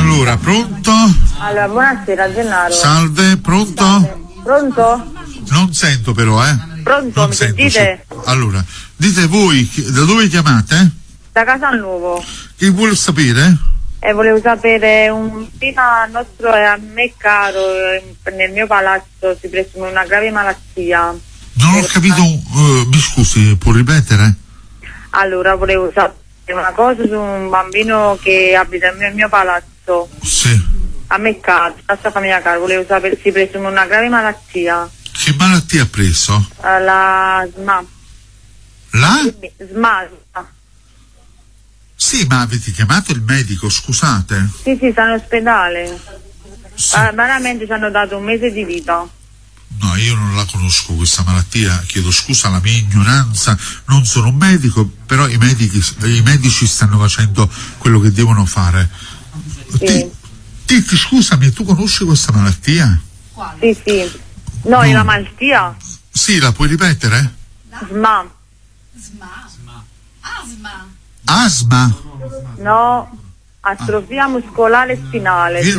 Allora, pronto? Allora, buonasera Gennaro. Salve, pronto? Pronto? Non sento però, Pronto, Non mi sento, sentite? sì. Allora, dite voi, da dove chiamate? Da Casalnuovo. Chi vuole sapere? E volevo sapere, un prima nostro e a me caro, nel mio palazzo si presume una grave malattia. Non ho capito, mi scusi, può ripetere? Allora, volevo sapere una cosa su un bambino che abita nel mio palazzo. Sì. A me caro, la sua famiglia cara, volevo sapere, si presume una grave malattia. Che malattia ha preso? La SMA. La? SMA. Sì, ma avete chiamato il medico, scusate? Sì, sta in ospedale. Sì. Veramente ci hanno dato un mese di vita. No, io non la conosco questa malattia, chiedo scusa la mia ignoranza, non sono un medico, però i medici stanno facendo quello che devono fare. Sì. Titti, scusami, tu conosci questa malattia? Sì. No, è la malattia? Sì, la puoi ripetere? SMA. Asma? No, atrofia muscolare spinale.